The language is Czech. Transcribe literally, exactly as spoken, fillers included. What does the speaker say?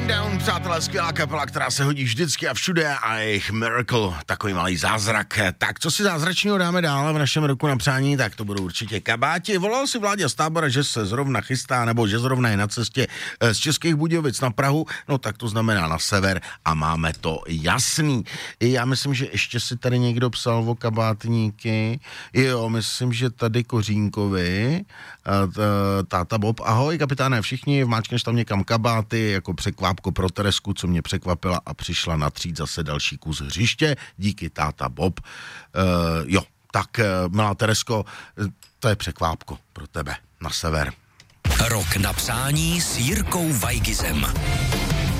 Shinedown, přátelé, skvělá kapela, která se hodí vždycky a všude a jejich Miracle, takový malý zázrak. Tak co si zázračního dáme dál v našem roku na přání, tak to budou určitě kabáti. Volal si Vláďa z Tábora, že se zrovna chystá, nebo že zrovna je na cestě z Českých Budějovic na Prahu, no tak to znamená na sever a máme to jasný. Já myslím, že ještě si tady někdo psal o kabátníky. Jo, myslím, že tady Kořínkovi, táta Bob, ahoj kapitáne, všichni, vmáčkneš tam někam kabáty, jako překvápko pro Teresku, co mě překvapila a přišla natřít zase další kus hřiště, díky táta Bob. Uh, jo, tak uh, milá Teresko, to je překvápko pro tebe na sever. Rok na přání s Jirkou Vajgizem.